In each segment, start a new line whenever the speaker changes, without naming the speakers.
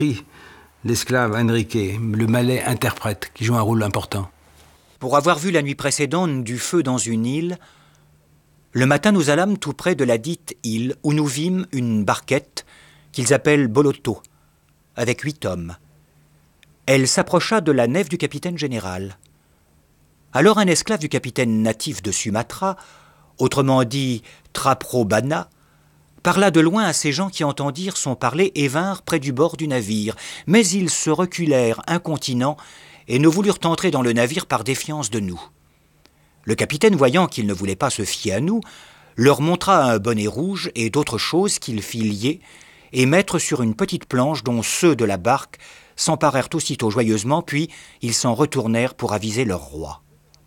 Oui, l'esclave Enrique, le Malais interprète, qui joue un rôle important.
Pour avoir vu la nuit précédente du feu dans une île, le matin nous allâmes tout près de la dite île où nous vîmes une barquette qu'ils appellent Boloto, avec 8 hommes. Elle s'approcha de la nef du capitaine général. Alors un esclave du capitaine natif de Sumatra, autrement dit Traprobana, parla de loin à ces gens qui entendirent son parler et vinrent près du bord du navire. Mais ils se reculèrent incontinents et ne voulurent entrer dans le navire par défiance de nous. Le capitaine, voyant qu'ils ne voulaient pas se fier à nous, leur montra un bonnet rouge et d'autres choses qu'il fit lier et mettre sur une petite planche dont ceux de la barque s'emparèrent aussitôt joyeusement, puis ils s'en retournèrent pour aviser leur roi.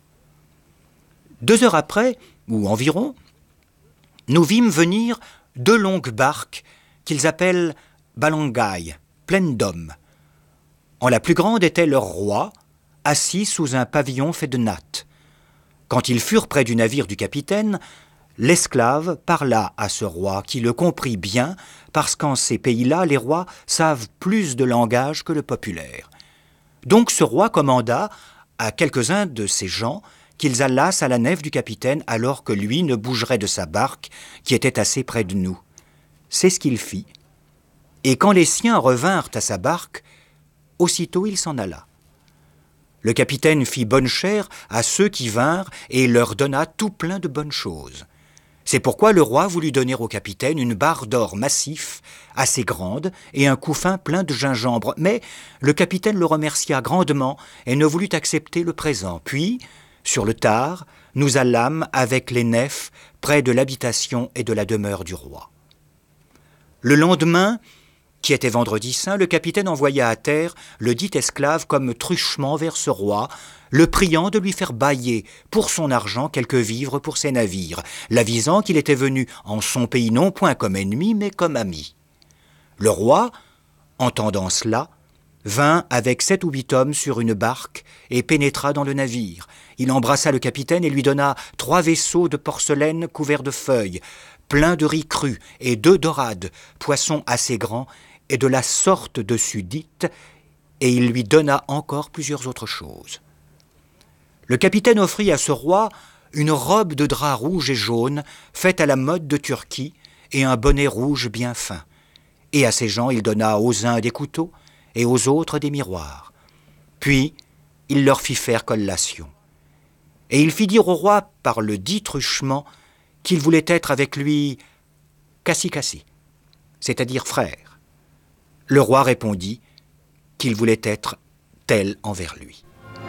2 heures après, ou environ, nous vîmes venir 2 longues barques qu'ils appellent Balangay, pleines d'hommes. En la plus grande était leur roi, assis sous un pavillon fait de nattes. Quand ils furent près du navire du capitaine, l'esclave parla à ce roi qui le comprit bien, parce qu'en ces pays-là, les rois savent plus de langage que le populaire. Donc ce roi commanda à quelques-uns de ses gens qu'ils allassent à la nef du capitaine alors que lui ne bougerait de sa barque qui était assez près de nous. C'est ce qu'il fit. Et quand les siens revinrent à sa barque, aussitôt il s'en alla. Le capitaine fit bonne chère à ceux qui vinrent et leur donna tout plein de bonnes choses. C'est pourquoi le roi voulut donner au capitaine une barre d'or massif, assez grande, et un couffin plein de gingembre. Mais le capitaine le remercia grandement et ne voulut accepter le présent. Puis, sur le tard, nous allâmes avec les nefs près de l'habitation et de la demeure du roi. Le lendemain, qui était vendredi saint, le capitaine envoya à terre le dit esclave comme truchement vers ce roi, le priant de lui faire bailler pour son argent quelques vivres pour ses navires, l'avisant qu'il était venu en son pays non point comme ennemi, mais comme ami. Le roi, entendant cela, vint avec 7 ou 8 hommes sur une barque et pénétra dans le navire. Il embrassa le capitaine et lui donna 3 vaisseaux de porcelaine couverts de feuilles, pleins de riz cru et 2 dorades, poissons assez grands, et de la sorte dessus dite, et il lui donna encore plusieurs autres choses. Le capitaine offrit à ce roi une robe de drap rouge et jaune, faite à la mode de Turquie, et un bonnet rouge bien fin. Et à ces gens, il donna aux uns des couteaux, et aux autres des miroirs. Puis, il leur fit faire collation. Et il fit dire au roi, par le dit truchement, qu'il voulait être avec lui cassi-cassi, c'est-à-dire frère. Le roi répondit qu'il voulait être tel envers lui.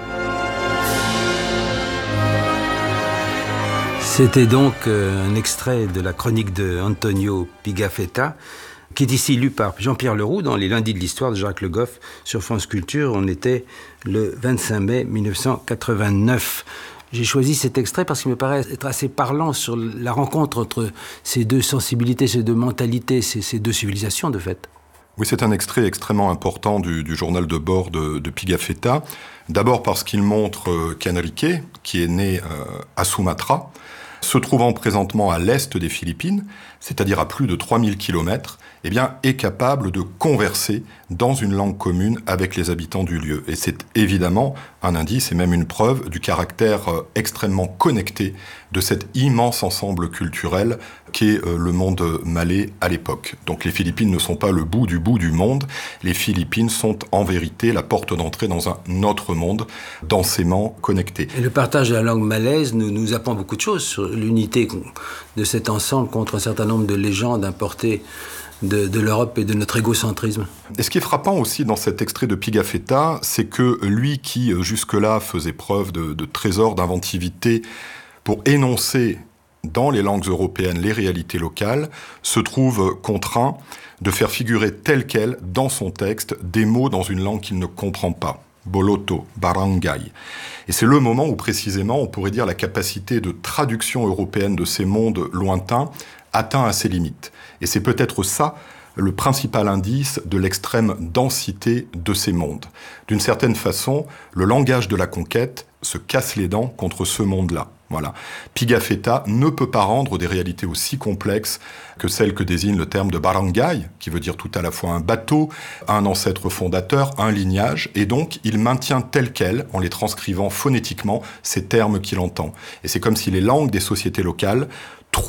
C'était donc un extrait de la chronique de Antonio Pigafetta, qui est ici lu par Jean-Pierre Leroux dans les lundis de l'histoire de Jacques Le Goff sur France Culture. On était le 25 mai 1989. J'ai choisi cet extrait parce qu'il me paraît être assez parlant sur la rencontre entre ces 2 sensibilités, ces 2 mentalités, ces 2 civilisations de fait.
Oui, c'est un extrait extrêmement important du journal de bord de Pigafetta. D'abord parce qu'il montre qu'Enrique, qui est né à Sumatra, se trouvant présentement à l'est des Philippines, c'est-à-dire à plus de 3000 km, eh bien, est capable de converser dans une langue commune avec les habitants du lieu. Et c'est évidemment un indice et même une preuve du caractère extrêmement connecté de cet immense ensemble culturel qu'est le monde malais à l'époque. Donc les Philippines ne sont pas le bout du monde, les Philippines sont en vérité la porte d'entrée dans un autre monde densément connecté.
Et le partage de la langue malaise nous apprend beaucoup de choses sur l'unité de cet ensemble contre un certain nombre de légendes importées de l'Europe et de notre égocentrisme.
Et ce qui est frappant aussi dans cet extrait de Pigafetta, c'est que lui qui jusque-là faisait preuve de trésor d'inventivité pour énoncer dans les langues européennes les réalités locales, se trouve contraint de faire figurer tel quel dans son texte des mots dans une langue qu'il ne comprend pas. Boloto, barangay. Et c'est le moment où précisément on pourrait dire la capacité de traduction européenne de ces mondes lointains atteint à ses limites. Et c'est peut-être ça le principal indice de l'extrême densité de ces mondes. D'une certaine façon, le langage de la conquête se casse les dents contre ce monde-là. Voilà. Pigafetta ne peut pas rendre des réalités aussi complexes que celles que désigne le terme de barangay, qui veut dire tout à la fois un bateau, un ancêtre fondateur, un lignage, et donc il maintient tel quel, en les transcrivant phonétiquement, ces termes qu'il entend. Et c'est comme si les langues des sociétés locales